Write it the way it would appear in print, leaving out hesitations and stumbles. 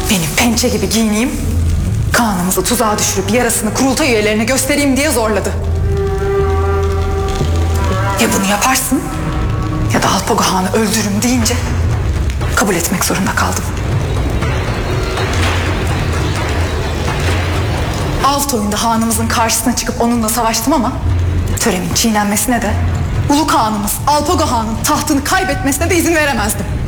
Beni pençe gibi giyineyim, Kaan'ımızı tuzağa düşürüp yarasını kurultay üyelerine göstereyim diye zorladı. Ya bunu yaparsın ya da Alpago Han'ı öldürürüm deyince kabul etmek zorunda kaldım. Alt oyunda Han'ımızın karşısına çıkıp onunla savaştım ama töremin çiğnenmesine de Ulu Kağan'ımız Alpago Han'ın tahtını kaybetmesine de izin veremezdim.